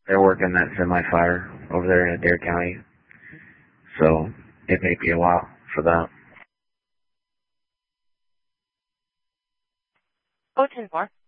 They're working that semi-fire over there in Adair County. So it may be a while for that. Oh, 10-4.